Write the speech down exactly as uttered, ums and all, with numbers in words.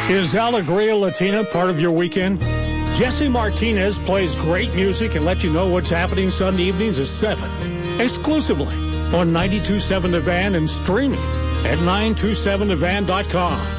Is Alegria Latina part of your weekend? Jesse Martinez plays great music and lets you know what's happening Sunday evenings at seven. Exclusively on ninety-two point seven The Van and streaming at nine two seven the van dot com.